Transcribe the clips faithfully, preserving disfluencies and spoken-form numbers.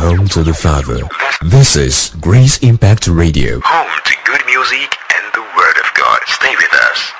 home to the Father. This is Grace Impact Radio. Home to good music and the Word of God. Stay with us.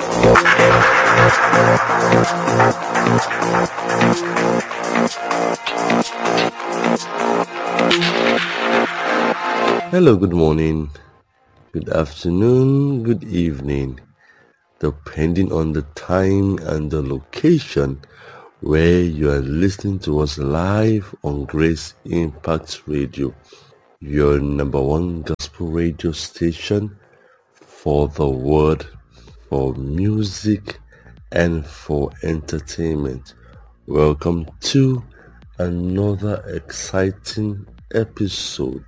Hello, good morning, good afternoon, good evening, depending on the time and the location where you are listening to us live on Grace Impact Radio, your number one gospel radio station for the word, for music, and for entertainment. Welcome to another exciting episode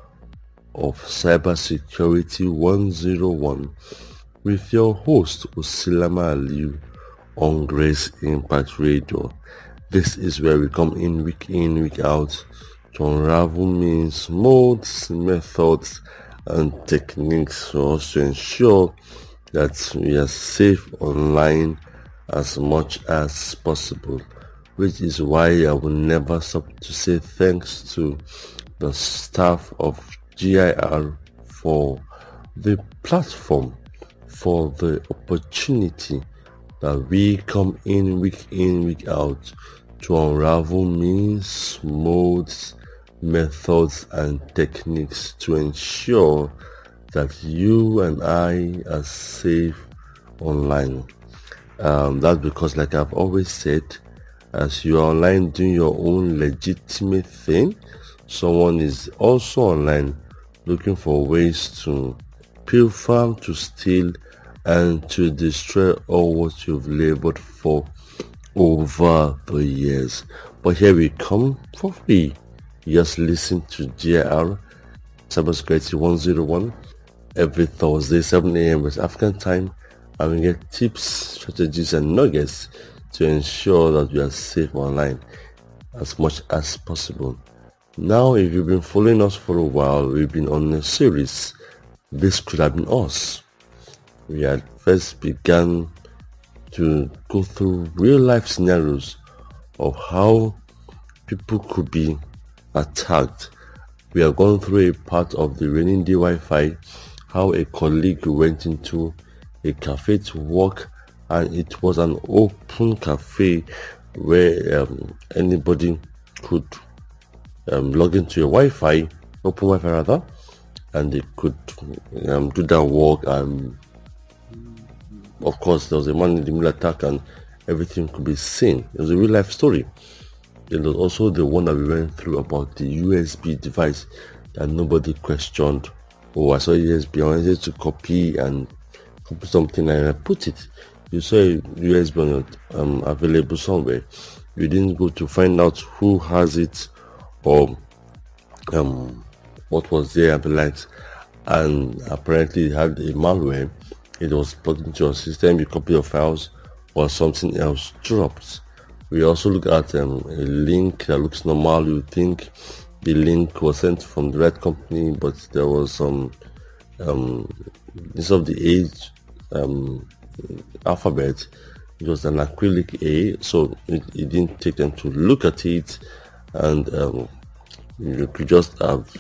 of Cybersecurity one oh one with your host Usilama Aliu on Grace Impact Radio. This is where we come in week in, week out to unravel means, modes, methods, and techniques for us to ensure that we are safe online as much as possible, which is why I will never stop to say thanks to the staff of G I R for the platform, for the opportunity that we come in week in, week out to unravel means, modes, methods, and techniques to ensure that you and I are safe online. Um, that's because, like I've always said, as you are online doing your own legitimate thing, someone is also online looking for ways to pilfer, to steal, and to destroy all what you've labored for over the years. But here we come for free. Just listen to G I R Cybersecurity one oh one every Thursday, seven a.m. West African time, and we get tips, strategies, and nuggets to ensure that we are safe online as much as possible. Now, if you've been following us for a while, we've been on a series. This could have been us. We had first begun to go through real life scenarios of how people could be attacked. We are going through a part of the raining day Wi-Fi, how a colleague went into a cafe to work, and it was an open cafe where um, anybody could um, log into your Wi-Fi, open Wi-Fi rather, and they could um, do that work. And of course, there was a man in the middle attack, and everything could be seen. It was a real life story. It was also the one that we went through about the U S B device that nobody questioned. Oh, I saw U S B. I wanted to copy and copy something, and I put it. You saw a U S B on your, um, available somewhere. You didn't go to find out who has it or um, what was there and the likes. And apparently, it had a malware. It was plugged into your system. You copy your files, or something else dropped. We also look at um, a link that looks normal. You think the link was sent from the right company, but there was some um, instead of the age um, alphabet, it was an acrylic A, so it, it didn't take them to look at it, and um, you could just have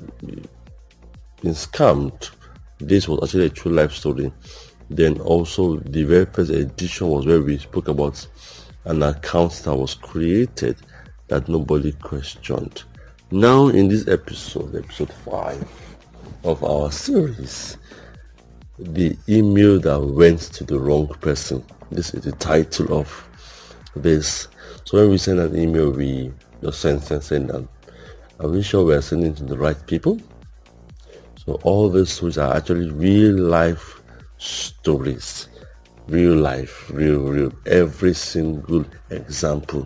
been scammed. This was actually a true life story. Then also the very first edition was where we spoke about an account that was created that nobody questioned. Now in this episode, episode five of our series, the email that went to the wrong person. This is the title of this. So when we send an email, we just send, send, send them. Are we sure we are sending to the right people? So all these stories are actually real life stories. Real life, real, real. Every single example.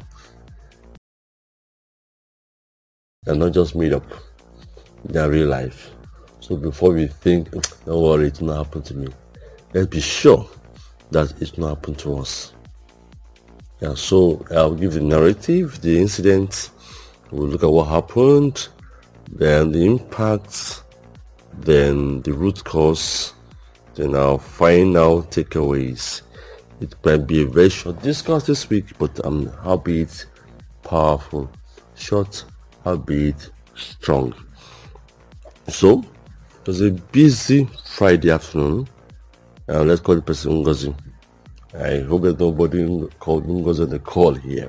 They're not just made up. They're real life. So before we think, don't worry, it will not happen to me, let's be sure that it will not happen to us. Yeah, so I'll give the narrative, the incident. We'll look at what happened, then the impacts, then the root cause, then our final takeaways. It might be a very short discuss this week, but I'm happy it's powerful. Short albeit strong. So, it was a busy Friday afternoon. Uh, let's call the person Ngozi. I hope that nobody called Ngozi on the call here.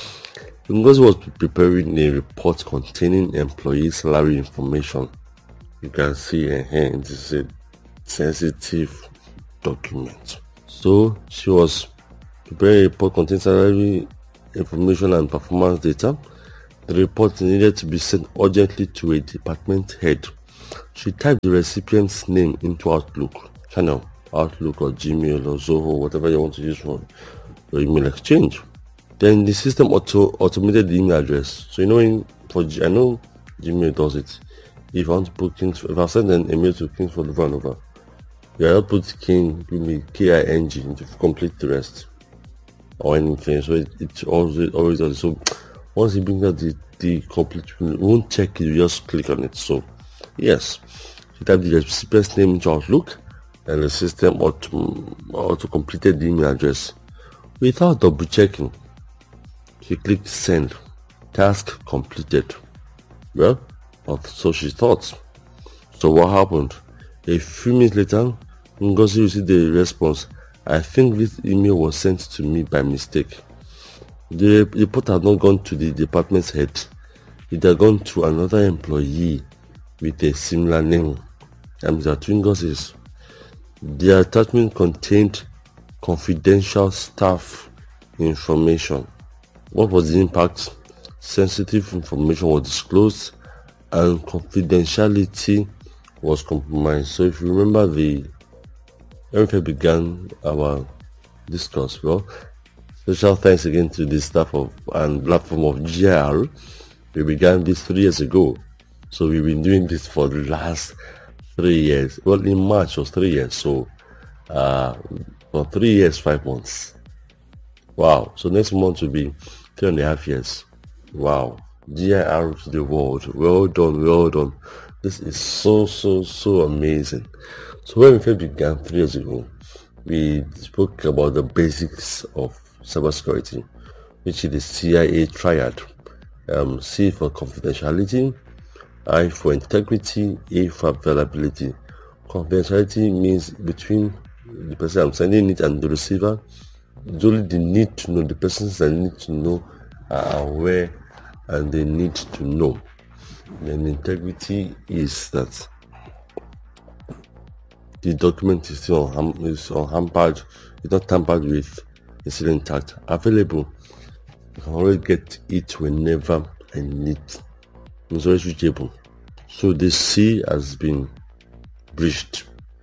Ngozi was preparing a report containing employee salary information. You can see here, this is a sensitive document. So she was preparing a report containing salary information and performance data. The report needed to be sent urgently to a department head. She typed the recipient's name into Outlook, Channel, Outlook or Gmail or Zoho, whatever you want to use for your email exchange. Then the system auto automated the email address. So you know, in, for G, I know Gmail does it. If I want to put Kings, if I send an email to Kingsford over and over, you have to put King, give me K I N G to complete the rest or anything. So it, it always always does. So once you bring out the the complete, you won't check it. You just click on it. So yes, you type the recipient's name into Outlook, and the system auto auto completed the email address without double checking. She clicked send. Task completed. Well, so she thought. So what happened? A few minutes later, Ngozi received the response. I think this email was sent to me by mistake. The report had not gone to the department's head. It had gone to another employee with a similar name. And the two Ngozis. The attachment contained confidential staff information. What was the impact? Sensitive information was disclosed and confidentiality was compromised. So if you remember, the when we began our discourse, well, special thanks again to the staff of and platform of G I R. We began this three years ago. So we've been doing this for the last three years. Well, in March was three years. So uh, for three years, five months. Wow. So next month will be three and a half years. Wow. G I R to the world. Well done, well done. This is so, so, so amazing. So when we first began three years ago, we spoke about the basics of cybersecurity, which is the C I A triad. Um, C for confidentiality, I for integrity, A for availability. Confidentiality means between the person I'm sending it and the receiver. It's only the need to know, the persons that need to know are aware and they need to know. Then integrity is that the document is still unham- is unhampered, it's not tampered with, it's still intact. Available, you can always get it whenever I need. It's always reachable. So the C has been breached,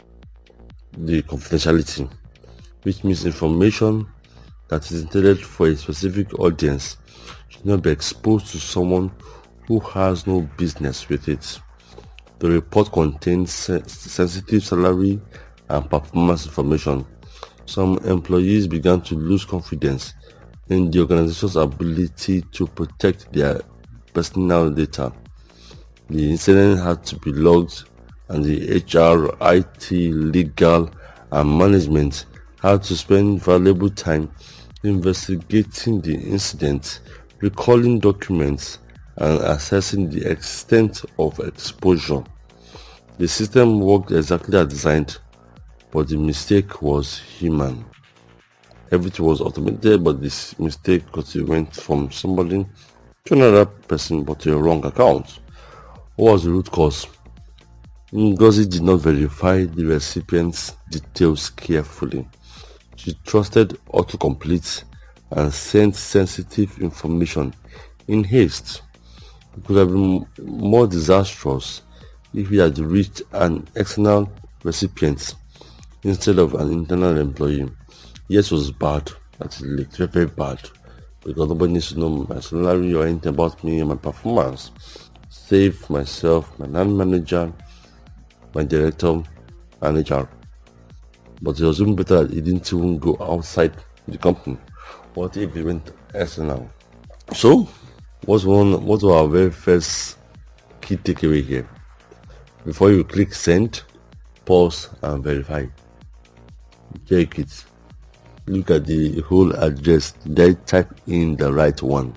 the confidentiality, which means information that is intended for a specific audience should not be exposed to someone who has no business with it. The report contains sensitive salary and performance information. Some employees began to lose confidence in the organization's ability to protect their personal data. The incident had to be logged, and the H R, I T, legal, and management had to spend valuable time investigating the incident, recalling documents, and assessing the extent of exposure. The system worked exactly as designed, but the mistake was human. Everything was automated, but this mistake because it went from somebody to another person, but to a wrong account. What was the root cause? Ngozi did not verify the recipient's details carefully. She trusted autocomplete and sent sensitive information in haste. It could have been more disastrous if he had reached an external recipient instead of an internal employee. Yes, it was bad. That's leaked, very, very bad. Because nobody needs to know my salary or anything about me and my performance. Save myself, my land manager, my director, and H R. But it was even better that it didn't even go outside the company. What if it went external? So, what's one? What was our very first key takeaway here? Before you click send, pause and verify. Check it. Look at the whole address. Then type in the right one.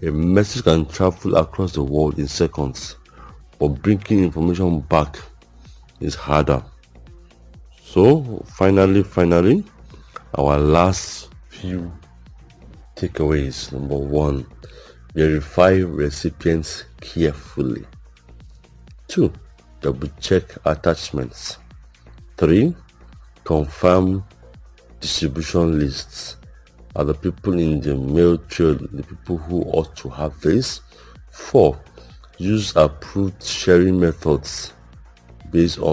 A message can travel across the world in seconds, but bringing information back is harder. So finally, finally, our last few takeaways. Number one, verify recipients carefully. Two, double check attachments. Three, confirm distribution lists. Are the people in the mail trail the people who ought to have this? Four, use approved sharing methods based on